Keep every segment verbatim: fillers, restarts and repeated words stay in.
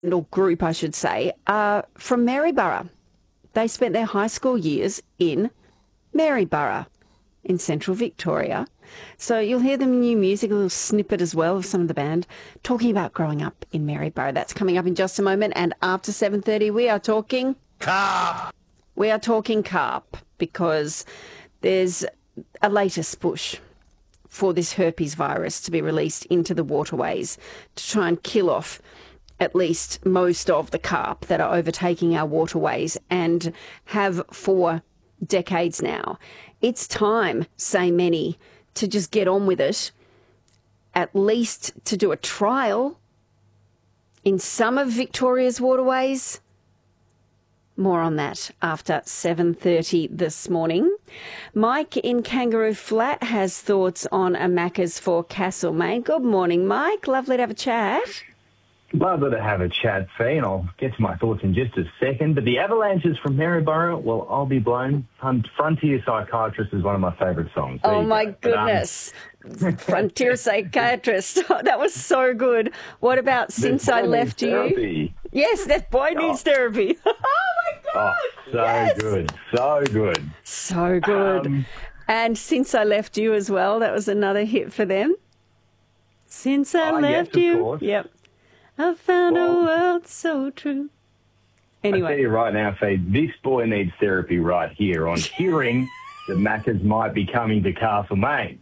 or group, I should say, are from Maryborough. They spent their high school years in Maryborough in central Victoria. So you'll hear the new music, a little snippet as well of some of the band talking about growing up in Maryborough. That's coming up in just a moment. And after seven thirty, we are talking carp. We are talking carp because there's a latest push for this herpes virus to be released into the waterways to try and kill off at least most of the carp that are overtaking our waterways and have for decades now. It's time, say many, to just get on with it, at least to do a trial in some of Victoria's waterways. More on that after seven thirty this morning. Mike in Kangaroo Flat has thoughts on a Macca's for Castlemaine. Good morning, Mike. Lovely to have a chat. Lovely to have a chat, Fee, and I'll get to my thoughts in just a second. But the avalanches from Maryborough, well, I'll be blown. Um, Frontier Psychiatrist is one of my favourite songs. There oh, my go. goodness. But, um... Frontier Psychiatrist. Oh, that was so good. What about Since I Left You? Yes, that boy oh. needs therapy. Oh, my God. Oh, so yes. good. So good. So good. Um, and Since I Left You as well. That was another hit for them. Since I oh, Left yes, You. Of course. Yep. I found well, a world so true. Anyway. I tell you right now, Faye, this boy needs therapy right here on hearing that Macca's might be coming to Castlemaine.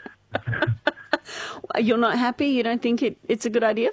You're not happy? You don't think it, it's a good idea?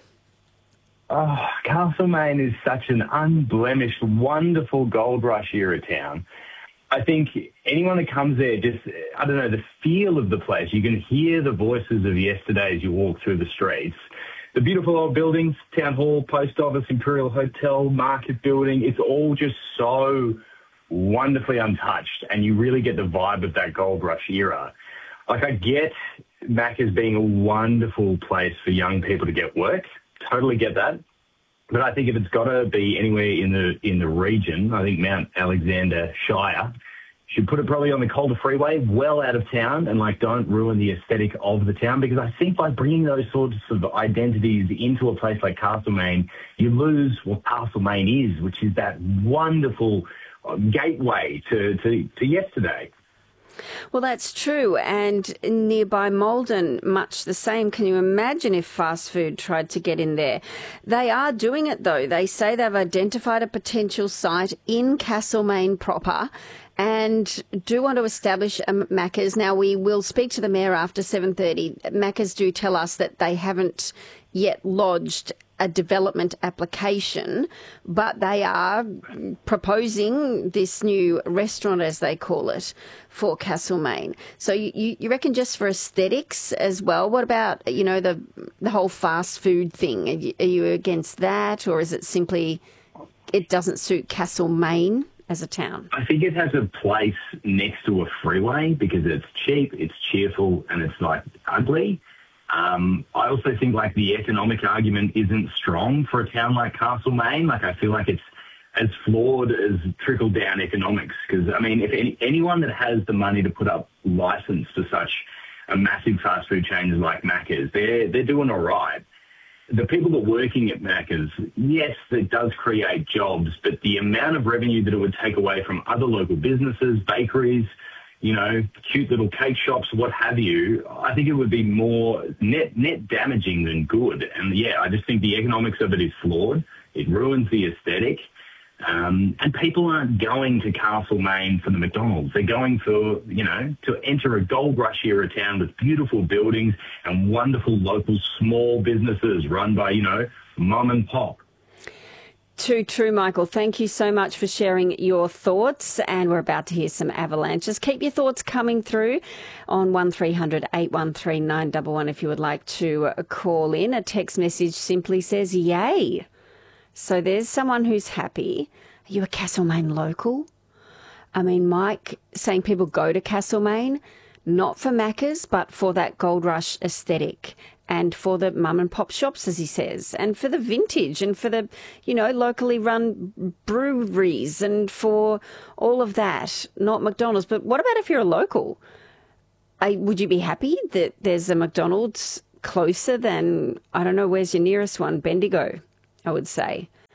Oh, Castlemaine is such an unblemished, wonderful gold rush era town. I think anyone that comes there, just, I don't know, the feel of the place, you can hear the voices of yesterday as you walk through the streets. The beautiful old buildings, Town Hall, Post Office, Imperial Hotel, Market Building, it's all just so wonderfully untouched, and you really get the vibe of that gold rush era. Like, I get Macca's being a wonderful place for young people to get work, totally get that. But I think if it's got to be anywhere in the in the region, I think Mount Alexander Shire should put it probably on the Calder Freeway, well out of town, and like don't ruin the aesthetic of the town. Because I think by bringing those sorts of identities into a place like Castlemaine, you lose what Castlemaine is, which is that wonderful gateway to, to, to yesterday. Well, that's true. And nearby Maldon, much the same. Can you imagine if fast food tried to get in there? They are doing it, though. They say they've identified a potential site in Castlemaine proper and do want to establish a Macca's. Now, we will speak to the mayor after seven thirty. Macca's do tell us that they haven't yet lodged a development application, but they are proposing this new restaurant, as they call it, for Castlemaine. So you, you reckon just for aesthetics as well? What about, you know, the the whole fast food thing? Are you, are you against that, or is it simply it doesn't suit Castlemaine as a town? I think it has a place next to a freeway because it's cheap, it's cheerful, and it's like ugly. Um, I also think like the economic argument isn't strong for a town like Castlemaine. Like I feel like it's as flawed as trickle down economics. Because I mean, if any, anyone that has the money to put up license for such a massive fast food chain like Macca's, they're they're doing all right. The people that are working at Macca's, yes, it does create jobs, but the amount of revenue that it would take away from other local businesses, bakeries, you know, cute little cake shops, what have you, I think it would be more net net damaging than good. And, yeah, I just think the economics of it is flawed. It ruins the aesthetic. Um, and people aren't going to Castlemaine for the McDonald's. They're going for, you know, to enter a gold rush era town with beautiful buildings and wonderful local small businesses run by, you know, mum and pop. Too true, Michael. Thank you so much for sharing your thoughts. And we're about to hear some avalanches. Keep your thoughts coming through on one three hundred eight one three nine one one if you would like to uh, call in. A text message simply says, yay. So there's someone who's happy. Are you a Castlemaine local? I mean, Mike saying people go to Castlemaine, not for Macca's, but for that gold rush aesthetic. And for the mum and pop shops, as he says, and for the vintage and for the, you know, locally run breweries and for all of that, not McDonald's. But what about if you're a local? I, would you be happy that there's a McDonald's closer than, I don't know, where's your nearest one? Bendigo, I would say.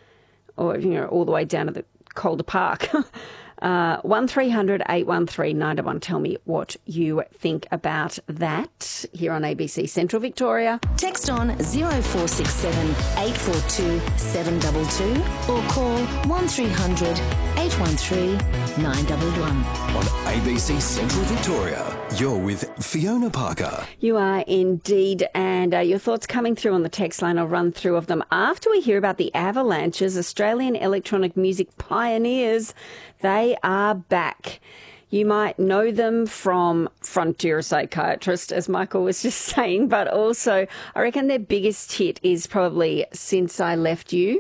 or, you know, all the way down to the Calder Park. Uh, one three hundred eight one three nine one one. Tell me what you think about that here on A B C Central Victoria. Text on zero four six seven eight four two seven two two or call one three hundred eight one three nine one one. On A B C Central Victoria, you're with Fiona Parker. You are indeed, and uh, your thoughts coming through on the text line. I'll run through of them after we hear about the Avalanches, Australian electronic music pioneers. They are back. You might know them from Frontier Psychiatrist, as Michael was just saying, but also I reckon their biggest hit is probably Since I Left You.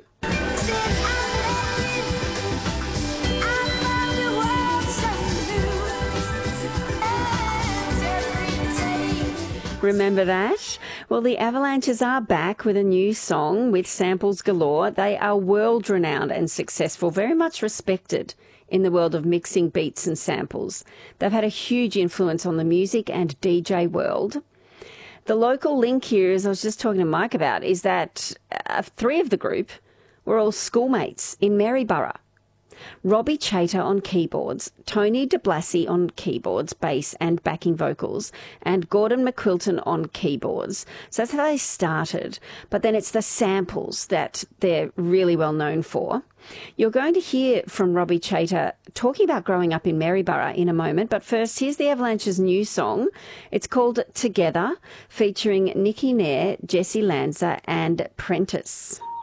Remember that? Well, the Avalanches are back with a new song with samples galore. They are world-renowned and successful, very much respected in the world of mixing beats and samples. They've had a huge influence on the music and D J world. The local link here, as I was just talking to Mike about, is that uh, three of the group were all schoolmates in Maryborough. Robbie Chater on keyboards, Tony de Blasi on keyboards, bass and backing vocals, and Gordon McQuilton on keyboards. So that's how they started. But then it's the samples that they're really well known for. You're going to hear from Robbie Chater talking about growing up in Maryborough in a moment. But first, here's the Avalanche's new song. It's called Together, featuring Nicky Nair, Jesse Lanza and Prentice.